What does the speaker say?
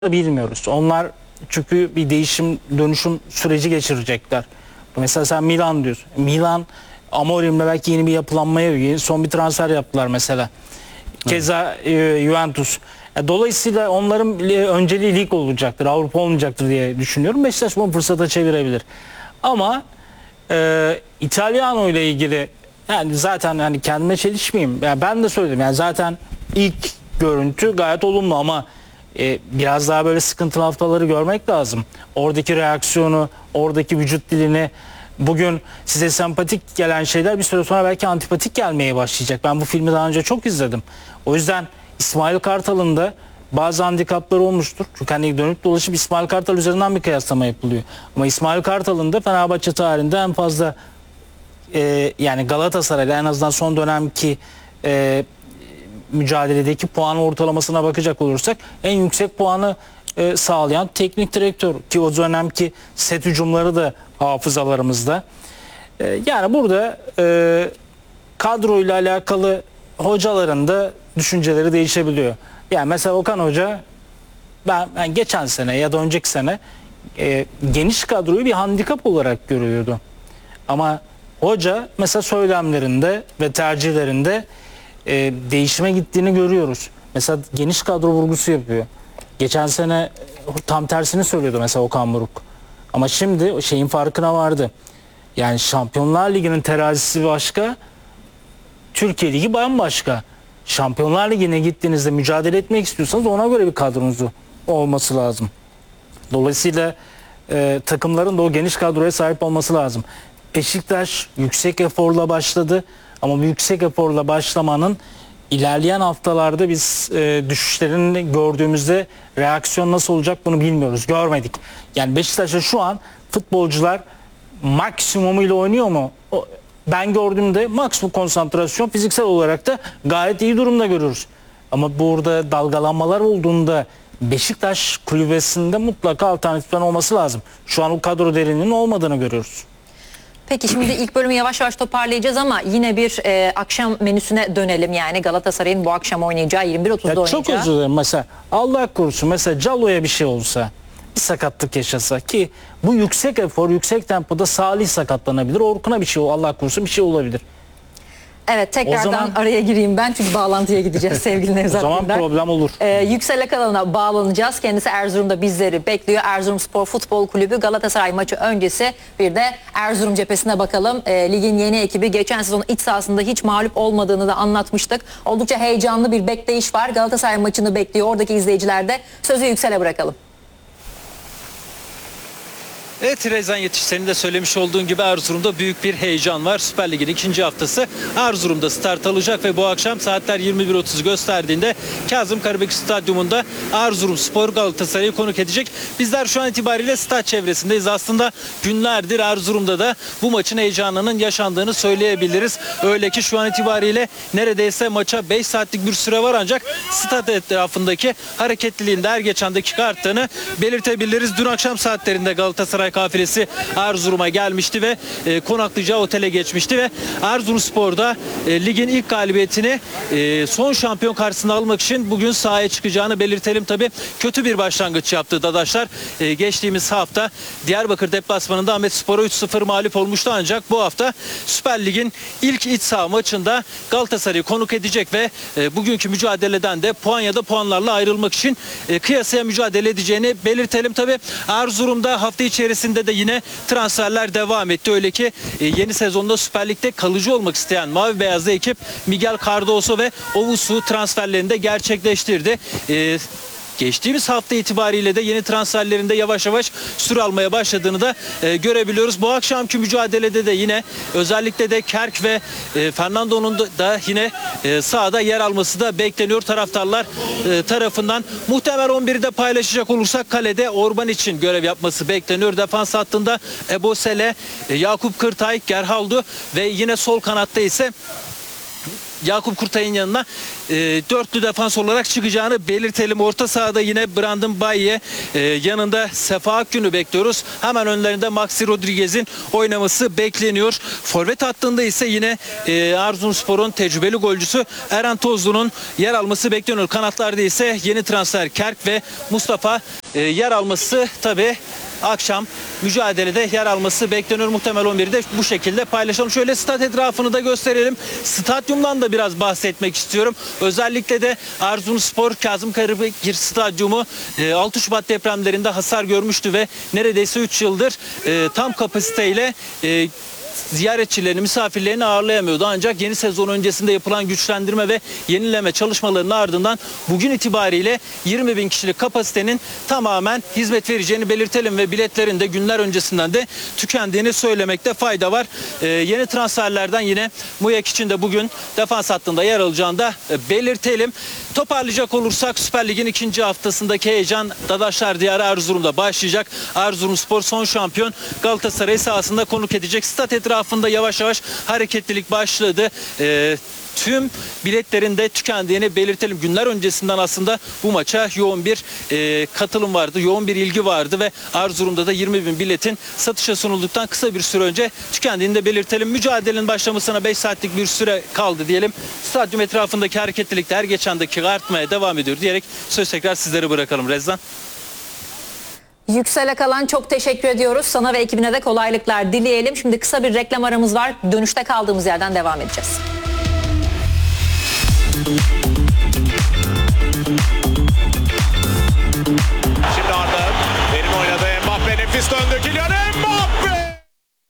bilmiyoruz. Onlar çünkü bir değişim dönüşüm süreci geçirecekler. Mesela sen Milan diyorsun. Milan Amorim'le belki yeni bir yapılanmaya son bir transfer yaptılar mesela. Keza Juventus. Dolayısıyla onların önceliği lig olacaktır. Avrupa olmayacaktır diye düşünüyorum. Beşiktaş bunu fırsata çevirebilir. Ama İtalyano ile ilgili yani zaten hani kendime çelişmeyeyim. Yani ben de söyledim. Yani zaten ilk görüntü gayet olumlu ama biraz daha böyle sıkıntılı haftaları görmek lazım. Oradaki reaksiyonu, oradaki vücut dilini, bugün size sempatik gelen şeyler bir süre sonra belki antipatik gelmeye başlayacak. Ben bu filmi daha önce çok izledim. O yüzden İsmail Kartal'ın da bazı handikapları olmuştur. Çünkü hani dönüp dolaşıp İsmail Kartal üzerinden bir kıyaslama yapılıyor. Ama İsmail Kartal'ın da Fenerbahçe tarihinde en fazla yani Galatasaray'la en azından son dönemki mücadeledeki puan ortalamasına bakacak olursak en yüksek puanı sağlayan teknik direktör ki o dönemki set hücumları da hafızalarımızda. Yani burada kadroyla alakalı hocaların da düşünceleri değişebiliyor. Yani mesela Okan Hoca ben geçen sene ya da önceki sene geniş kadroyu bir handikap olarak görüyordu. Ama hoca mesela söylemlerinde ve tercihlerinde değişime gittiğini görüyoruz. Mesela geniş kadro vurgusu yapıyor. Geçen sene tam tersini söylüyordu mesela Okan Buruk. Ama şimdi şeyin farkına vardı. Yani Şampiyonlar Ligi'nin terazisi başka, Türkiye Ligi bambaşka. Şampiyonlar Ligi'ne gittiğinizde mücadele etmek istiyorsanız ona göre bir kadronuz olması lazım. Dolayısıyla takımların da o geniş kadroya sahip olması lazım. Beşiktaş yüksek eforla başladı ama bu yüksek eforla başlamanın ilerleyen haftalarda biz düşüşlerini gördüğümüzde reaksiyon nasıl olacak bunu bilmiyoruz. Görmedik. Yani Beşiktaş'ta şu an futbolcular maksimumuyla oynuyor mu? Ben gördüğümde maksimum konsantrasyon fiziksel olarak da gayet iyi durumda görürüz. Ama burada dalgalanmalar olduğunda Beşiktaş kulübesinde mutlaka alternatifler olması lazım. Şu an o kadro derinliğinin olmadığını görüyoruz. Peki şimdi ilk bölümü yavaş yavaş toparlayacağız ama yine bir akşam menüsüne dönelim. Yani Galatasaray'ın bu akşam oynayacağı 21.30'da oynayacağı. Çok özür dilerim mesela Allah korusun mesela Calo'ya bir şey olsa, bir sakatlık yaşasa ki bu yüksek efor, yüksek tempoda Salih sakatlanabilir. Orkun'a bir şey Allah korusun bir şey olabilir. Evet tekrardan zaman, araya gireyim ben çünkü bağlantıya gideceğiz sevgili Nevzat. O zaman problem olur. Yüksel Akalan'a bağlanacağız. Kendisi Erzurum'da bizleri bekliyor. Erzurumspor Futbol Kulübü Galatasaray maçı öncesi bir de Erzurum cephesine bakalım. Ligin yeni ekibi geçen sezon iç sahasında hiç mağlup olmadığını da anlatmıştık. Oldukça heyecanlı bir bekleyiş var. Galatasaray maçını bekliyor. Oradaki izleyiciler de sözü Yüksel'e bırakalım. Evet Rezan Yetiş senin de söylemiş olduğun gibi Erzurum'da büyük bir heyecan var. Süper Lig'in ikinci haftası Erzurum'da start alacak ve bu akşam saatler 21.30 gösterdiğinde Kazım Karabekir Stadyumunda Erzurumspor Galatasaray'ı konuk edecek. Bizler şu an itibariyle stat çevresindeyiz. Aslında günlerdir Erzurum'da da bu maçın heyecanının yaşandığını söyleyebiliriz. Öyle ki şu an itibariyle neredeyse maça 5 saatlik bir süre var ancak stat etrafındaki hareketliliğin de her geçen dakika arttığını belirtebiliriz. Dün akşam saatlerinde Galatasaray kafilesi Erzurum'a gelmişti ve konaklayacağı otele geçmişti ve Erzurumspor'da ligin ilk galibiyetini son şampiyon karşısında almak için bugün sahaya çıkacağını belirtelim. Tabii kötü bir başlangıç yaptı Dadaşlar. Geçtiğimiz hafta Diyarbakır deplasmanında Ahmetspor'a 3-0 mağlup olmuştu ancak bu hafta Süper Lig'in ilk iç saha maçında Galatasaray'ı konuk edecek ve bugünkü mücadeleden de puan ya da puanlarla ayrılmak için kıyasaya mücadele edeceğini belirtelim. Tabii Erzurum'da hafta içerisinde de yine transferler devam etti. Öyle ki yeni sezonda Süper Lig'de kalıcı olmak isteyen Mavi Beyazlı ekip Miguel Cardoso ve Owusu transferlerini de gerçekleştirdi. Geçtiğimiz hafta itibariyle de yeni transferlerinde yavaş yavaş süre almaya başladığını da görebiliyoruz. Bu akşamki mücadelede de yine özellikle de Kerk ve Fernando'nun da yine sahada yer alması da bekleniyor taraftarlar tarafından. Muhtemel 11'i de paylaşacak olursak kalede Orban için görev yapması bekleniyor. Defans hattında Ebosele, Yakup Kırtay, Gerhaldu ve yine sol kanatta ise Yakup Kurtay'ın yanına dörtlü defans olarak çıkacağını belirtelim. Orta sahada yine Brandon Baye, yanında Sefa Akgün'ü bekliyoruz. Hemen önlerinde Maxi Rodriguez'in oynaması bekleniyor. Forvet hattında ise yine Erzurumspor'un tecrübeli golcüsü Eren Tozlu'nun yer alması bekleniyor. Kanatlarda ise yeni transfer Kerk ve Mustafa yer alması tabii akşam mücadelede yer alması bekleniyor. Muhtemel 11'i de bu şekilde paylaşalım. Şöyle stat etrafını da gösterelim. Stadyumdan da biraz bahsetmek istiyorum. Özellikle de Erzurumspor Kazım Karabekir Stadyumu 6 Şubat depremlerinde hasar görmüştü ve neredeyse 3 yıldır tam kapasiteyle ziyaretçilerini, misafirlerini ağırlayamıyordu. Ancak yeni sezon öncesinde yapılan güçlendirme ve yenileme çalışmalarının ardından bugün itibariyle 20 bin kişilik kapasitenin tamamen hizmet vereceğini belirtelim ve biletlerin de günler öncesinden de tükendiğini söylemekte fayda var. Yeni transferlerden yine Muyak için de bugün defans hattında yer alacağını da belirtelim. Toparlayacak olursak Süper Lig'in ikinci haftasındaki heyecan Dadaşlar Diyarı Erzurum'da başlayacak. Erzurumspor son şampiyon Galatasaray sahasında konuk edecek. Stat etrafında yavaş yavaş hareketlilik başladı. Tüm biletlerin de tükendiğini belirtelim. Günler öncesinden aslında bu maça yoğun bir katılım vardı, yoğun bir ilgi vardı ve Erzurum'da da 20 bin biletin satışa sunulduktan kısa bir süre önce tükendiğini de belirtelim. Mücadelenin başlamasına 5 saatlik bir süre kaldı diyelim. Stadyum etrafındaki hareketlilik de her geçen dakika artmaya devam ediyor diyerek söz tekrar sizlere bırakalım. Rezdan. Yüksel Akalan, çok teşekkür ediyoruz. Sana ve ekibine de kolaylıklar dileyelim. Şimdi kısa bir reklam aramız var. Dönüşte kaldığımız yerden devam edeceğiz.